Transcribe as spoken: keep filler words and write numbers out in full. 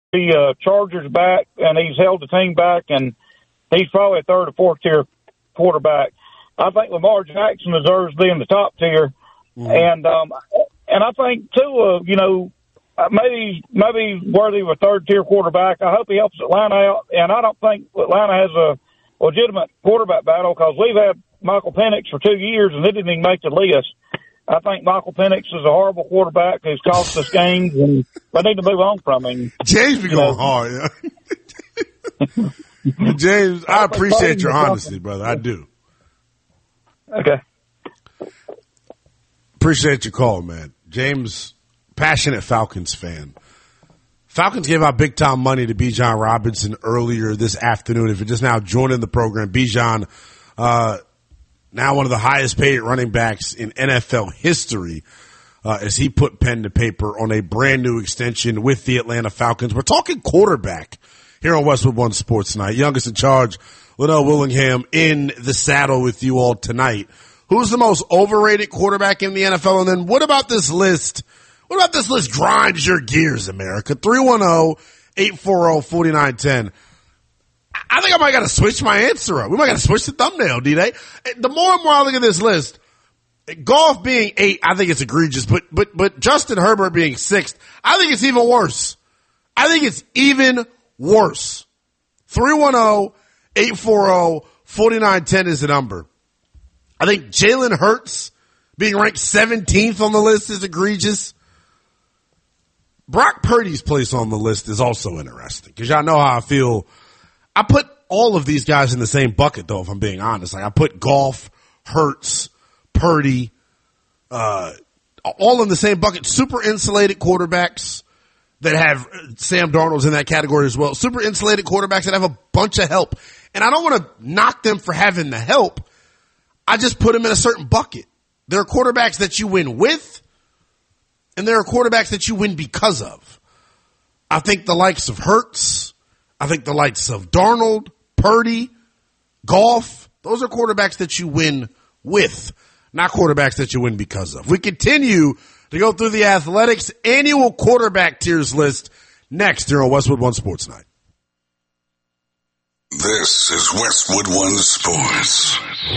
the uh, Chargers back, and he's held the team back, and he's probably a third or fourth tier quarterback. I think Lamar Jackson deserves to be in the top tier, mm-hmm. and um, and I think Tua, you know, maybe maybe worthy of a third tier quarterback. I hope he helps Atlanta out, and I don't think Atlanta has a legitimate quarterback battle because we've had Michael Penix for two years and it didn't even make the list. I think Michael Penix is a horrible quarterback who's cost us games, and we need to move on from him. James be going know. hard. James, I, I appreciate your honesty, brother. I do. Okay. Appreciate your call, man. James, passionate Falcons fan. Falcons gave out big-time money to Bijan Robinson earlier this afternoon. If you're just now joining the program, Bijan, uh, now one of the highest-paid running backs in N F L history, uh, as he put pen to paper on a brand-new extension with the Atlanta Falcons. We're talking quarterback here on Westwood One Sports Tonight. Youngest in charge, Liddell Willingham, in the saddle with you all tonight. Who's the most overrated quarterback in the N F L? And then what about this list? What about this list grinds your gears, America? three one zero, eight four zero, four nine one zero. I think I might got to switch my answer up. We might got to switch the thumbnail, D-Day. The more and more I look at this list, Goff being eight, I think it's egregious. But, but, but Justin Herbert being sixth, I think it's even worse. I think it's even worse. three one zero, eight four zero, four nine one zero is the number. I think Jalen Hurts being ranked seventeenth on the list is egregious. Brock Purdy's place on the list is also interesting because y'all know how I feel. I put all of these guys in the same bucket, though, if I'm being honest. Like I put Goff, Hurts, Purdy, uh, all in the same bucket. Super insulated quarterbacks that have Sam Darnold's in that category as well. Super insulated quarterbacks that have a bunch of help. And I don't want to knock them for having the help. I just put them in a certain bucket. There are quarterbacks that you win with, and there are quarterbacks that you win because of. I think the likes of Hurts, I think the likes of Darnold, Purdy, Goff, those are quarterbacks that you win with, not quarterbacks that you win because of. We continue to go through the Athletics annual quarterback tiers list next here on Westwood One Sports Night. This is Westwood One Sports.